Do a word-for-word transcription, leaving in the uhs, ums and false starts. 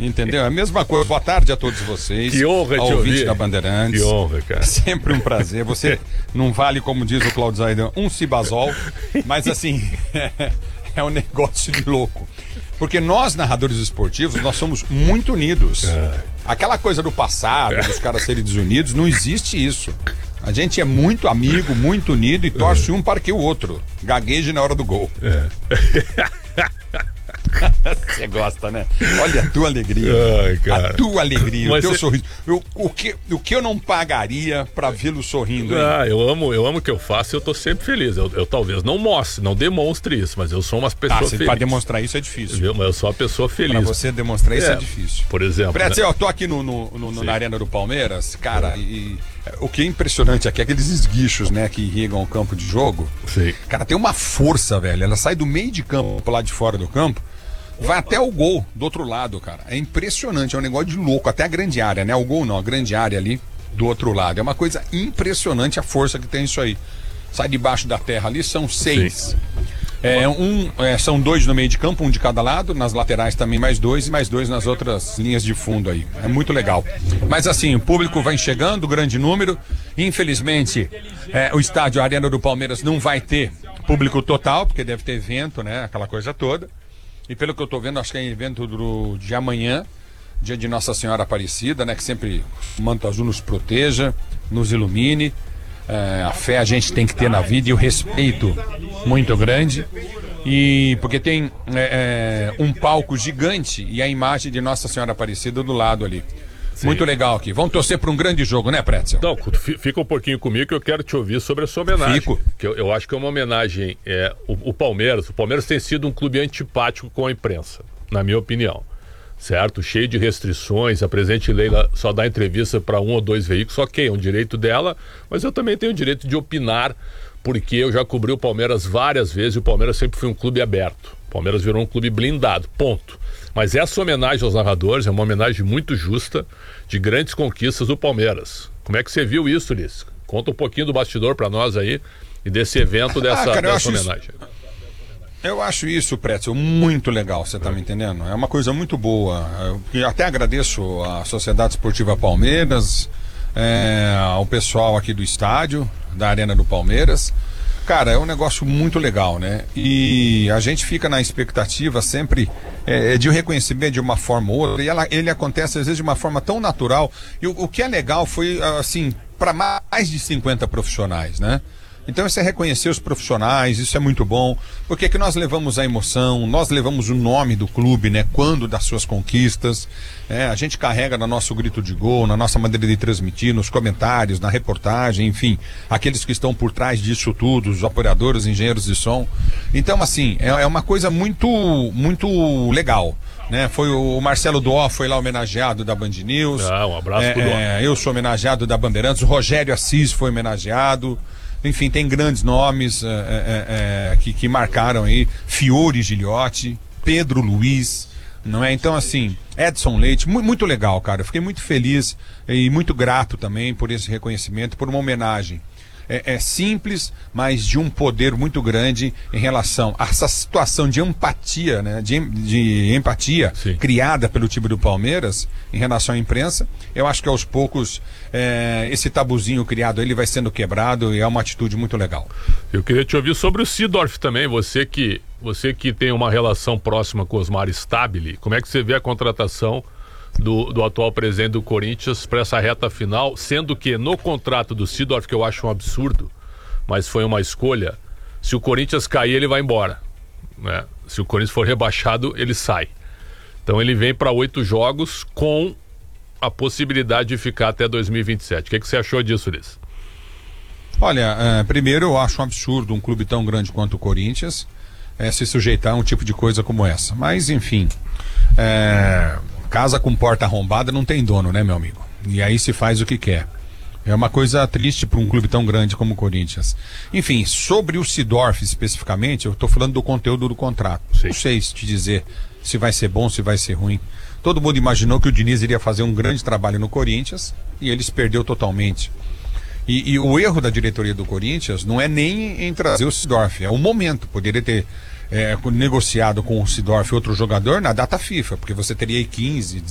entendeu? É a mesma coisa. Boa tarde a todos vocês. Que honra te ouvir. Da Bandeirantes. Que honra, cara. É sempre um prazer. Você não vale, como diz o Claudio Zaidan, um cibazol, mas assim, é, é um negócio de louco. Porque nós, narradores esportivos, nós somos muito unidos. Aquela coisa do passado, dos caras serem desunidos, não existe isso. A gente é muito amigo, muito unido e torce um para que o outro gagueje na hora do gol. É. Você gosta, né? Olha a tua alegria. Ai, cara. A tua alegria, Mas o teu cê... sorriso. Eu, o, que, o que eu não pagaria pra vê-lo sorrindo? Hein? Ah, eu amo, eu amo o que eu faço e eu tô sempre feliz. Eu, eu talvez não mostre, não demonstre isso, mas eu sou uma pessoa ah, feliz. Pra demonstrar isso é difícil. Viu? Mas eu sou uma pessoa feliz. Pra você demonstrar isso é, é difícil. Por exemplo. Pretz, né? eu tô aqui no, no, no, na Arena do Palmeiras, cara, e, e o que é impressionante aqui é aqueles esguichos, né, que irrigam o campo de jogo. Sim. Cara, tem uma força, velho. Ela sai do meio de campo pro lado de fora do campo. Vai até o gol do outro lado, cara. É impressionante, é um negócio de louco. Até a grande área, né? O gol não, a grande área ali do outro lado. É uma coisa impressionante a força que tem isso aí. Sai debaixo da terra ali, são seis. É, um, é, são dois no meio de campo, um de cada lado. Nas laterais também mais dois e mais dois nas outras linhas de fundo aí. É muito legal. Mas assim, o público vai chegando, grande número. Infelizmente, é, o estádio Arena do Palmeiras não vai ter público total, porque deve ter evento, né? Aquela coisa toda. E pelo que eu tô vendo, acho que é evento do, de amanhã, dia de Nossa Senhora Aparecida, né? Que sempre o manto azul nos proteja, nos ilumine. É, a fé a gente tem que ter na vida e o respeito muito grande. E porque tem é, é, um palco gigante e a imagem de Nossa Senhora Aparecida do lado ali. Sim. Muito legal aqui. Vamos torcer para um grande jogo, né, Pretzel? Então, fica um pouquinho comigo que eu quero te ouvir sobre a sua homenagem. Fico. Que eu, eu acho que é uma homenagem. É, o, o Palmeiras, o Palmeiras tem sido um clube antipático com a imprensa, na minha opinião. Certo? Cheio de restrições. A presidente Leila só dá entrevista para um ou dois veículos, ok, é um direito dela, mas eu também tenho o direito de opinar, porque eu já cobri o Palmeiras várias vezes e o Palmeiras sempre foi um clube aberto. O Palmeiras virou um clube blindado, ponto. Mas essa homenagem aos narradores é uma homenagem muito justa de grandes conquistas do Palmeiras. Como é que você viu isso, Liz? Conta um pouquinho do bastidor para nós aí e desse evento, dessa, ah, cara, dessa homenagem. Isso, eu acho isso, Pretzel, muito legal, você tá me entendendo? É uma coisa muito boa. Eu até agradeço à Sociedade Esportiva Palmeiras, é, ao pessoal aqui do estádio, da Arena do Palmeiras. Cara, é um negócio muito legal, né? E a gente fica na expectativa sempre é, de um reconhecimento de uma forma ou outra, e ela, ele acontece às vezes de uma forma tão natural. E o, o que é legal foi, assim, para mais de cinquenta profissionais, né? Então isso é reconhecer os profissionais, isso é muito bom, porque é que nós levamos a emoção, nós levamos o nome do clube, né, quando das suas conquistas, é, a gente carrega no nosso grito de gol, na nossa maneira de transmitir, nos comentários, na reportagem, enfim, aqueles que estão por trás disso tudo, os operadores, engenheiros de som. Então, assim, é, é uma coisa muito, muito legal. Né? Foi o Marcelo Doó, foi lá homenageado da Band News. Ah, um abraço pro Doó. É, eu sou homenageado da Bandeirantes, o Rogério Assis foi homenageado. Enfim, tem grandes nomes é, é, é, que, que marcaram aí. Fiore Gilhote, Pedro Luiz, não é? Então, assim, Edson Leite, mu muito legal, cara. Eu fiquei muito feliz e muito grato também por esse reconhecimento, por uma homenagem. É, é simples, mas de um poder muito grande em relação a essa situação de empatia, né? de, de empatia Sim. criada pelo time do Palmeiras em relação à imprensa. Eu acho que aos poucos é, esse tabuzinho criado ele vai sendo quebrado e é uma atitude muito legal. Eu queria te ouvir sobre o Seedorf também, você que, você que tem uma relação próxima com o Osmar Stabile, como é que você vê a contratação Do, do atual presidente do Corinthians para essa reta final, sendo que no contrato do Seedorf, que eu acho um absurdo, mas foi uma escolha, se o Corinthians cair, ele vai embora, né? Se o Corinthians for rebaixado, ele sai. Então ele vem para oito jogos com a possibilidade de ficar até dois mil e vinte e sete. O que, que você achou disso, Liz? Olha, é, primeiro eu acho um absurdo um clube tão grande quanto o Corinthians é, se sujeitar a um tipo de coisa como essa, mas enfim, é... casa com porta arrombada não tem dono, né, meu amigo? E aí se faz o que quer. É uma coisa triste para um clube tão grande como o Corinthians. Enfim, sobre o Seedorf especificamente, eu estou falando do conteúdo do contrato. Sim. Não sei te dizer se vai ser bom, se vai ser ruim. Todo mundo imaginou que o Diniz iria fazer um grande trabalho no Corinthians e ele se perdeu totalmente. E, e o erro da diretoria do Corinthians não é nem em trazer o Seedorf, é o momento. Poderia ter É, negociado com o Seedorf outro jogador na data FIFA, porque você teria aí quinze,